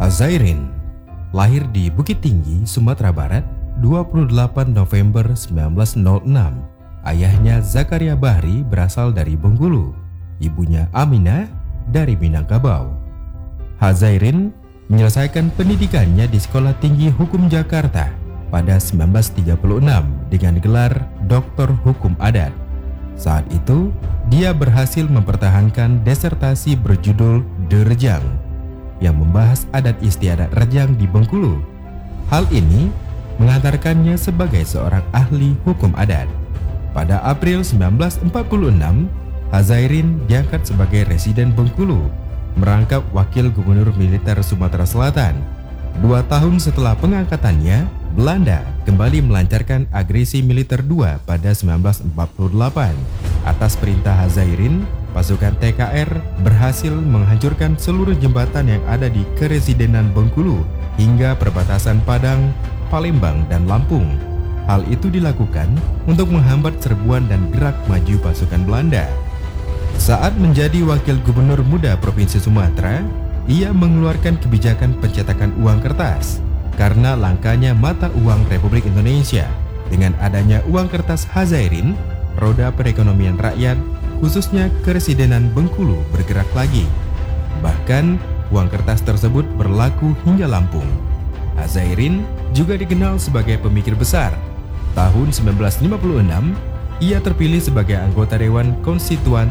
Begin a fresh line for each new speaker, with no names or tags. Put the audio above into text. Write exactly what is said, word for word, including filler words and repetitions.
Hazairin lahir di Bukit Tinggi, Sumatera Barat, dua puluh delapan November seribu sembilan ratus enam. Ayahnya Zakaria Bahri berasal dari Bengkulu, ibunya Aminah dari Minangkabau. Hazairin menyelesaikan pendidikannya di Sekolah Tinggi Hukum Jakarta pada seribu sembilan ratus tiga puluh enam dengan gelar Doktor Hukum Adat. Saat itu, dia berhasil mempertahankan disertasi berjudul De Rejang yang membahas adat istiadat Rejang di Bengkulu. Hal ini mengantarkannya sebagai seorang ahli hukum adat. Pada April seribu sembilan ratus empat puluh enam, Hazairin diangkat sebagai residen Bengkulu, merangkap wakil gubernur militer Sumatera Selatan. Dua tahun setelah pengangkatannya, Belanda kembali melancarkan agresi militer dua pada seribu sembilan ratus empat puluh delapan. Atas perintah Hazairin, pasukan T K R berhasil menghancurkan seluruh jembatan yang ada di Keresidenan Bengkulu hingga perbatasan Padang, Palembang, dan Lampung. Hal itu dilakukan untuk menghambat serbuan dan gerak maju pasukan Belanda. Saat menjadi wakil gubernur muda Provinsi Sumatera, ia mengeluarkan kebijakan pencetakan uang kertas karena langkanya mata uang Republik Indonesia. Dengan adanya uang kertas Hazairin, roda perekonomian rakyat, khususnya Keresidenan Bengkulu, bergerak lagi. Bahkan, uang kertas tersebut berlaku hingga Lampung. Hazairin juga dikenal sebagai pemikir besar. Tahun seribu sembilan ratus lima puluh enam, ia terpilih sebagai anggota Dewan Konstituan